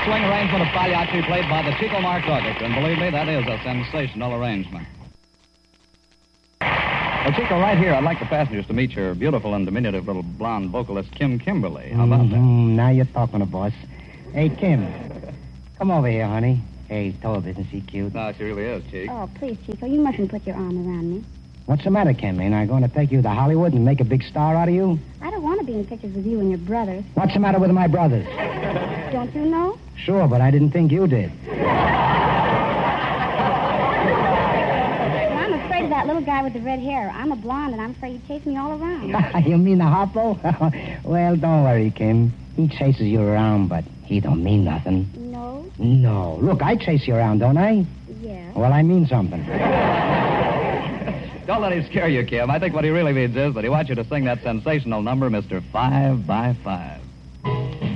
swing arrangement of Pagliacci played by the Chico Mark Orchestra. And believe me, that is a sensational arrangement. Well, Chico, right here, I'd like the passengers to meet your beautiful and diminutive little blonde vocalist, Kim Kimberly. How about that? Now you're talking to boss. Hey, Kim, come over here, honey. Hey, Toad, isn't she cute? No, she really is, Chico. Oh, please, Chico, you mustn't put your arm around me. What's the matter, Kim? Ain't I going to take you to Hollywood and make a big star out of you? I don't want to be in pictures with you and your brothers. What's the matter with my brothers? Don't you know? Sure, but I didn't think you did. I'm afraid of that little guy with the red hair. I'm a blonde, and I'm afraid he'd chase me all around. You mean the Harpo? Well, don't worry, Kim. He chases you around, but he don't mean nothing. No? No. Look, I chase you around, don't I? Yeah. Well, I mean something. Don't let him scare you, Kim. I think what he really means is that he wants you to sing that sensational number, Mr. 5 by 5.